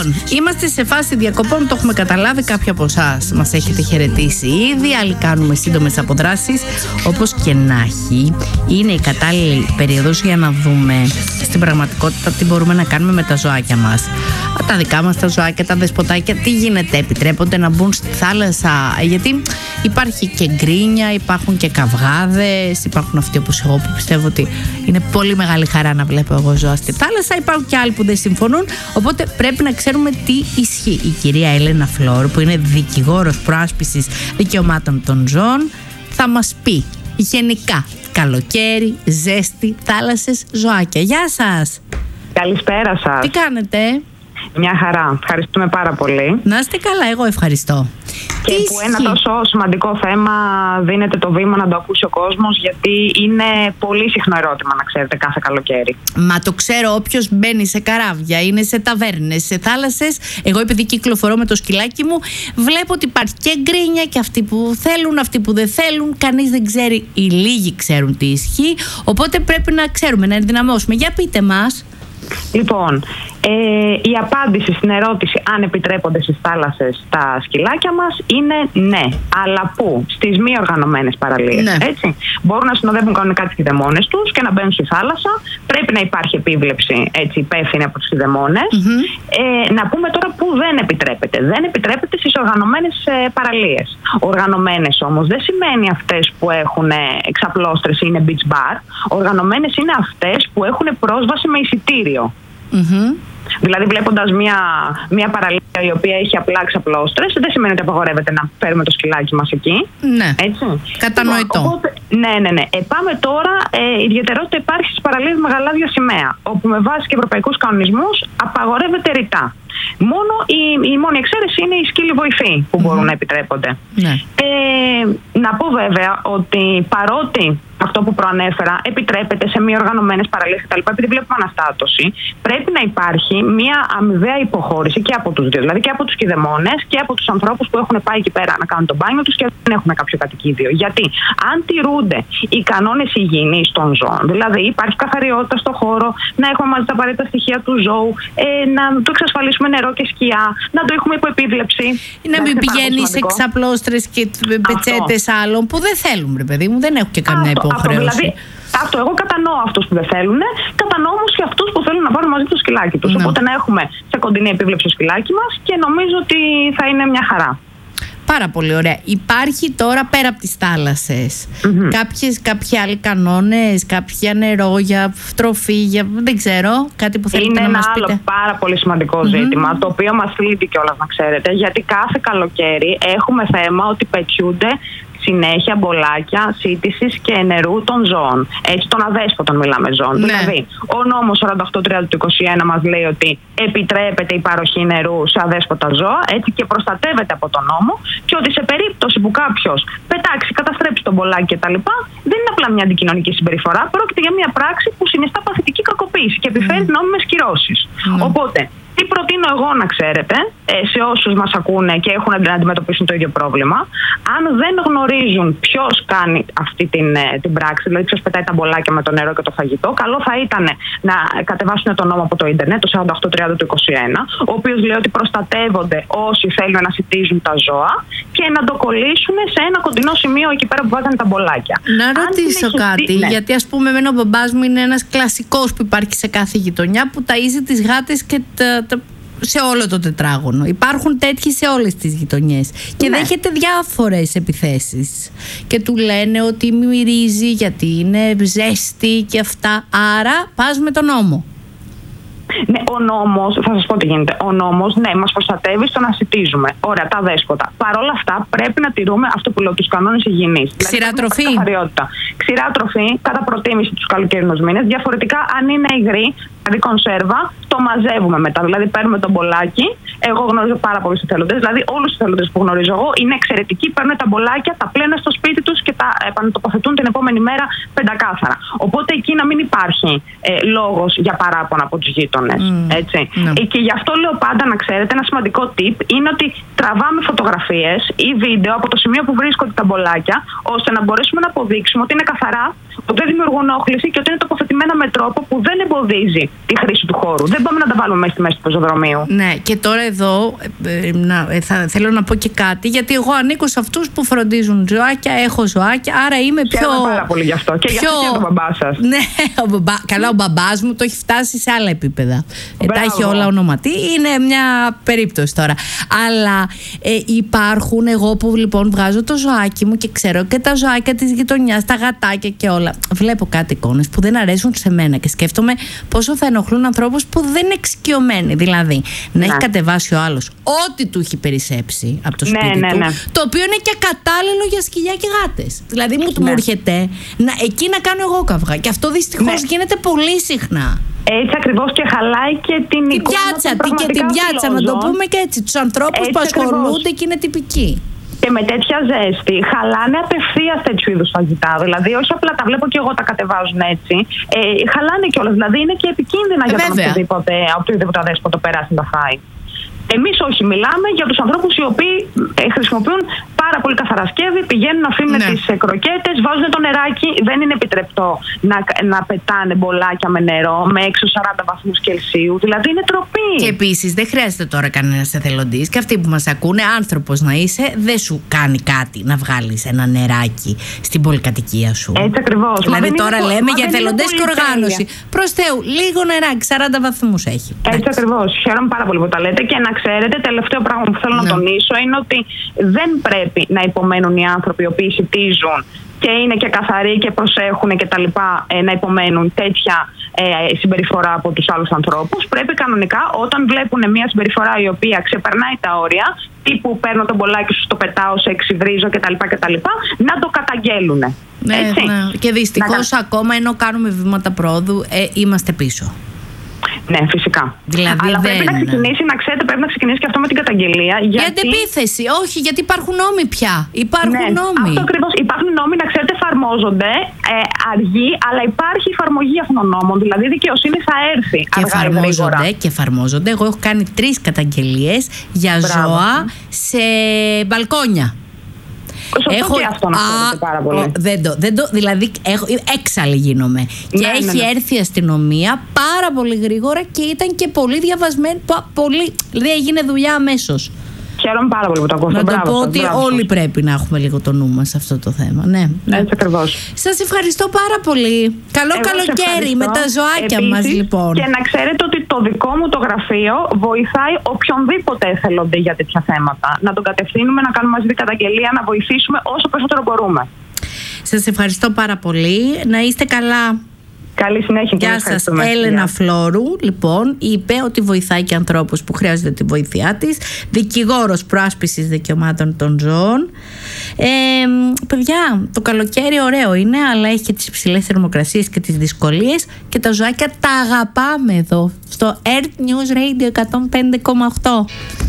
Λοιπόν, είμαστε σε φάση διακοπών, το έχουμε καταλάβει. Κάποιοι από εσάς μας έχετε χαιρετήσει ήδη, άλλοι κάνουμε σύντομες αποδράσεις. Όπως και να έχει, είναι η κατάλληλη περίοδος για να δούμε στην πραγματικότητα τι μπορούμε να κάνουμε με τα ζωάκια μας. Τα δικά μας τα ζωάκια, τα δεσποτάκια, τι γίνεται, επιτρέπονται να μπουν στη θάλασσα? Γιατί υπάρχει και γκρίνια, υπάρχουν και καυγάδες, υπάρχουν αυτοί όπως εγώ που πιστεύω ότι είναι πολύ μεγάλη χαρά να βλέπω εγώ ζώα στη θάλασσα. Υπάρχουν και άλλοι που δεν συμφωνούν. Οπότε πρέπει να ξέρουμε τι ισχύει. Η κυρία Έλενα Φλόρ, που είναι δικηγόρος προάσπισης δικαιωμάτων των ζώων, θα μας πει γενικά καλοκαίρι, ζέστη, θάλασσες, ζωάκια. Γεια σας! Καλησπέρα σας. Τι κάνετε? Μια χαρά. Ευχαριστούμε πάρα πολύ. Να είστε καλά, εγώ ευχαριστώ. Και που ένα τόσο σημαντικό θέμα δίνεται το βήμα να το ακούσει ο κόσμος, γιατί είναι πολύ συχνό ερώτημα, να ξέρετε, κάθε καλοκαίρι. Μα το ξέρω, όποιος μπαίνει σε καράβια, είναι σε ταβέρνες, σε θάλασσες. Εγώ, επειδή κυκλοφορώ με το σκυλάκι μου, βλέπω ότι υπάρχει και γκρίνια, και αυτοί που θέλουν, αυτοί που δεν θέλουν. Κανείς δεν ξέρει, οι λίγοι ξέρουν τι ισχύει. Οπότε πρέπει να ξέρουμε, να ενδυναμώσουμε. Για πείτε μας. Λοιπόν, η απάντηση στην ερώτηση αν επιτρέπονται στις θάλασσες τα σκυλάκια μας είναι ναι. Αλλά πού? Στις μη οργανωμένες παραλίες. Ναι. Έτσι. Μπορούν να συνοδεύουν κανονικά τις κηδεμόνες τους και να μπαίνουν στη θάλασσα. Πρέπει να υπάρχει επίβλεψη, έτσι, υπεύθυνη από τους κηδεμόνες. Να πούμε τώρα πού δεν επιτρέπεται. Δεν επιτρέπεται στις οργανωμένες παραλίες. Οργανωμένες όμως δεν σημαίνει αυτές που έχουν εξαπλώστρες ή είναι beach bar. Οργανωμένες είναι αυτές που έχουν πρόσβαση με εισιτήριο. Δηλαδή, βλέποντας μια παραλία η οποία έχει απλά εξαπλώστρες, δεν σημαίνει ότι απαγορεύεται να φέρουμε το σκυλάκι μας εκεί. Ναι. Έτσι. Κατανοητό. Οπότε, ναι. Πάμε τώρα. Η ιδιαιτερότητα υπάρχει στις παραλίες με γαλάζια σημαία, όπου με βάση και ευρωπαϊκούς κανονισμούς απαγορεύεται ρητά. Μόνο η μόνη εξαίρεση είναι οι σκύλοι βοηθοί που μπορούν να επιτρέπονται. Ναι. Να πω βέβαια ότι παρότι αυτό που προανέφερα επιτρέπεται σε μη οργανωμένες παραλίες κτλ., επειδή βλέπουμε αναστάτωση, πρέπει να υπάρχει μια αμοιβαία υποχώρηση και από τους δύο. Δηλαδή και από τους κηδεμόνες και από τους ανθρώπους που έχουν πάει εκεί πέρα να κάνουν το μπάνιο τους και δεν έχουν κάποιο κατοικίδιο. Γιατί αν τηρούνται οι κανόνες υγιεινής των ζώων, δηλαδή υπάρχει καθαριότητα στο χώρο, να έχουμε μαζί τα απαραίτητα στοιχεία του ζώου, να το εξασφαλίσουμε νερό και σκιά, να το έχουμε υπό επίβλεψη. Να μην πηγαίνει σε εξαπλώστρες και πετσέτες άλλων που δεν θέλουν, ρε παιδί μου, δεν έχουν και καμιά υποχρέωση. Δηλαδή, εγώ κατανοώ αυτούς που δεν θέλουν, κατανοώ όμως και αυτούς που θέλουν να πάρουν μαζί το σκυλάκι τους. Οπότε να έχουμε σε κοντινή επίβλεψη το σκυλάκι μας και νομίζω ότι θα είναι μια χαρά. Πάρα πολύ ωραία. Υπάρχει τώρα πέρα από τις θάλασσες κάποιοι άλλοι κανόνες, κάποια νερό για τροφή, δεν ξέρω, κάτι που θέλετε να μας πείτε? Είναι ένα άλλο πάρα πολύ σημαντικό ζήτημα, το οποίο μας λείπει κιόλας, να ξέρετε, γιατί κάθε καλοκαίρι έχουμε θέμα ότι πετιούνται συνέχεια μπολάκια σύντησης και νερού των ζώων. Έτσι, των αδέσποτων μιλάμε ζώων. Ναι. Δηλαδή, ο νόμος 4830 του 2021 μας λέει ότι επιτρέπεται η παροχή νερού σε αδέσποτα ζώα, έτσι, και προστατεύεται από τον νόμο, και ότι σε περίπτωση που κάποιος πετάξει, καταστρέψει τον μπολάκι κτλ., δεν είναι απλά μια αντικοινωνική συμπεριφορά, πρόκειται για μια πράξη που συνιστά παθητική κακοποίηση και επιφέρει νόμιμες κυρώσεις. Οπότε, τι προτείνω εγώ, να ξέρετε, σε όσους μας ακούνε και έχουν να αντιμετωπίσουν το ίδιο πρόβλημα, αν δεν γνωρίζουν ποιος κάνει αυτή την πράξη, δηλαδή ποιος πετάει τα μπολάκια με το νερό και το φαγητό, καλό θα ήταν να κατεβάσουν τον νόμο από το ίντερνετ, το 4830 του 2021, ο οποίος λέει ότι προστατεύονται όσοι θέλουν να σιτίζουν τα ζώα, και να το κολλήσουν σε ένα κοντινό σημείο εκεί πέρα που βάζανε τα μπολάκια. Να ρωτήσω κάτι, γιατί ας πούμε εμένα ο μπαμπάς μου είναι ένας κλασικός που υπάρχει σε κάθε γειτονιά, που ταΐζει τις γάτες και σε όλο το τετράγωνο. Υπάρχουν τέτοιοι σε όλες τις γειτονιές. Και δέχεται διάφορες επιθέσεις. Και του λένε ότι μυρίζει γιατί είναι ζέστη και αυτά. Άρα πας με τον νόμο. Ναι, ο νόμος, θα σας πω τι γίνεται. Ο νόμος, ναι, μας προστατεύει στο να σιτίζουμε. Ωραία, τα δέσποτα. Παρ' όλα αυτά, πρέπει να τηρούμε αυτό που λέω, τους κανόνες υγιεινής. Ξηρά τροφή. Ξηρά τροφή, κατά προτίμηση τους καλοκαιρινούς μήνες. Διαφορετικά, αν είναι υγρή, δηλαδή κονσέρβα, το μαζεύουμε μετά. Δηλαδή, παίρνουμε τον μπολάκι. Εγώ γνωρίζω πάρα πολλούς εθελοντές. Δηλαδή, όλους τους εθελοντές που γνωρίζω εγώ είναι εξαιρετικοί. Παίρνουν τα μπολάκια, τα πλένουν στο σπίτι τους και τα επανατοποθετούν την επόμενη μέρα πεντακάθαρα. Οπότε εκεί να μην υπάρχει λόγος για παράπονα από τους γείτονες. Και γι' αυτό λέω πάντα, να ξέρετε, ένα σημαντικό tip είναι ότι τραβάμε φωτογραφίες ή βίντεο από το σημείο που βρίσκονται τα μπολάκια, ώστε να μπορέσουμε να αποδείξουμε ότι είναι καθαρά, που δεν δημιουργούν όχληση και ότι είναι τοποθετημένα με τρόπο που δεν εμποδίζει τη χρήση του χώρου. Δεν πάμε να τα βάλουμε μέσα στη μέση του πεζοδρομίου. Ναι, και τώρα εδώ θέλω να πω και κάτι, γιατί εγώ ανήκω σε αυτούς που φροντίζουν ζωάκια, έχω ζωάκια, άρα είμαι πιο. Χαίρομαι πάρα πολύ γι' αυτό. Και γι' αυτό και ο μπαμπά σας. Ναι, καλά, ο μπαμπάς μου το έχει φτάσει σε άλλα επίπεδα. Τα έχει όλα ονοματί. Είναι μια περίπτωση τώρα. Αλλά υπάρχουν, εγώ που λοιπόν βγάζω το ζωάκι μου και ξέρω και τα ζωάκια της γειτονιάς, τα γατάκια και όλα. Βλέπω κάτι εικόνες που δεν αρέσουν σε μένα και σκέφτομαι πόσο θα ενοχλούν ανθρώπους που δεν είναι εξοικειωμένοι. Δηλαδή, να έχει κατεβάσει ο άλλος ό,τι του έχει περισσέψει από το σπίτι του, το οποίο είναι και κατάλληλο για σκυλιά και γάτες. Δηλαδή, μου έρχεται εκεί να κάνω εγώ καυγά. Και αυτό δυστυχώς γίνεται πολύ συχνά. Έτσι ακριβώς, και χαλάει και την πιάτσα, και την πιάτσα, να το πούμε και έτσι. Τους ανθρώπους που ασχολούνται και είναι τυπικοί. Και με τέτοια ζέστη χαλάνε απευθείας τέτοιου είδους φαγητά. Δηλαδή, όχι απλά τα βλέπω και εγώ τα κατεβάζουν έτσι. Χαλάνε κιόλας. Δηλαδή, είναι και επικίνδυνα για τον οποιοδήποτε αδέσποτο περάσει να τα φάει. Εμείς όχι, μιλάμε για τους ανθρώπους οι οποίοι χρησιμοποιούν πάρα πολύ καθαρά σκεύη, πηγαίνουν να αφήνουν τις κροκέτες, βάζουν το νεράκι. Δεν είναι επιτρεπτό να πετάνε μπολάκια με νερό με έξω 40 βαθμούς Κελσίου. Δηλαδή είναι τροπή. Και επίσης δεν χρειάζεται τώρα κανένας εθελοντής, και αυτοί που μας ακούνε, άνθρωπος να είσαι, δεν σου κάνει κάτι να βγάλεις ένα νεράκι στην πολυκατοικία σου. Έτσι ακριβώς. Δηλαδή τώρα λέμε για εθελοντές και οργάνωση. Προς Θεού, λίγο νεράκι, 40 βαθμούς έχει. Έτσι ακριβώς. Χαίρομαι πάρα πολύ που τα λέτε. Και να ξέρετε, τελευταίο πράγμα που θέλω να τονίσω είναι ότι δεν πρέπει να υπομένουν οι άνθρωποι οι οποίοι σιτίζουν και είναι και καθαροί και προσέχουν και τα λοιπά, να υπομένουν τέτοια συμπεριφορά από τους άλλους ανθρώπους. Πρέπει κανονικά, όταν βλέπουν μια συμπεριφορά η οποία ξεπερνάει τα όρια, τύπου παίρνω τον μπολάκι σου, το πετάω, σε εξυβρίζω κτλ., να το καταγγέλουν. Ναι. Και δυστυχώς ακόμα ενώ κάνουμε βήματα πρόοδου, είμαστε πίσω. Ναι, φυσικά. Δηλαδή αλλά πρέπει να ξεκινήσει, να ξέρετε, πρέπει να ξεκινήσει και αυτό με την καταγγελία. Για αντεπίθεση, όχι, γιατί υπάρχουν νόμοι πια. Υπάρχουν νόμοι. Αυτό ακριβώς. Υπάρχουν νόμοι, να ξέρετε, εφαρμόζονται. Αργεί, αλλά υπάρχει εφαρμογή αυτών των νόμων. Δηλαδή η δικαιοσύνη θα έρθει. Και εφαρμόζονται. Εγώ έχω κάνει 3 καταγγελίες για ζώα σε μπαλκόνια. Έχω και αυτό να ξέρετε πάρα πολύ. Δηλαδή έξαλλη γίνομαι. Και έχει έρθει η αστυνομία πάρα πολύ γρήγορα και ήταν και πολύ διαβασμένη. Δηλαδή έγινε δουλειά αμέσως. Χαίρομαι πάρα πολύ που το ακούω. Να το πω ότι όλοι πρέπει να έχουμε λίγο το νου μας σε αυτό το θέμα. Ναι. Έτσι ακριβώς. Σας ευχαριστώ πάρα πολύ. Καλό καλοκαίρι με τα ζωάκια μας, λοιπόν. Και να ξέρετε ότι το δικό μου το γραφείο βοηθάει οποιονδήποτε εθελοντή για τέτοια θέματα. Να τον κατευθύνουμε, να κάνουμε μαζί την καταγγελία, να βοηθήσουμε όσο περισσότερο μπορούμε. Σας ευχαριστώ πάρα πολύ. Να είστε καλά. Καλή συνέχεια. Γεια σας. Έλενα Φλόρου, λοιπόν, είπε ότι βοηθάει και ανθρώπους που χρειάζονται τη βοήθειά της. Δικηγόρος προάσπισης δικαιωμάτων των ζώων. Παιδιά, το καλοκαίρι ωραίο είναι, αλλά έχει και τις υψηλές θερμοκρασίες και τις δυσκολίες, και τα ζωάκια τα αγαπάμε εδώ στο Earth News Radio 105,8.